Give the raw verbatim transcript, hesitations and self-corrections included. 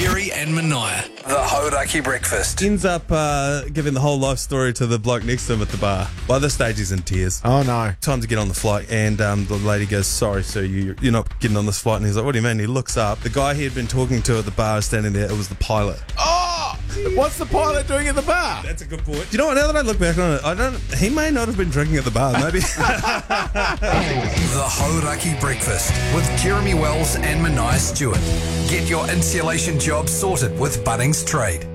Kerry and Mania. The Hauraki Breakfast. Ends up uh, giving the whole life story to the bloke next to him at the bar. By this stage, he's in tears. Oh, no. Time to get on the flight, and um, the lady goes, sorry, sir, you, you're not getting on this flight. And he's like, what do you mean? He looks up. The guy he had been talking to at the bar is standing there. It was the pilot. Oh! What's the pilot doing at the bar? That's a good point. Do you know what? Now that I look back on it, I don't. He may not have been drinking at the bar, maybe. The Hauraki Breakfast with Jeremy Wells and Mania Stewart. Get your insulation job sorted with Bunnings Trade.